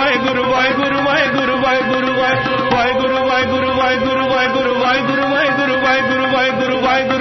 Waheguru Waheguru Waheguru Waheguru Waheguru Waheguru Waheguru Waheguru Waheguru Waheguru Waheguru Waheguru Waheguru Waheguru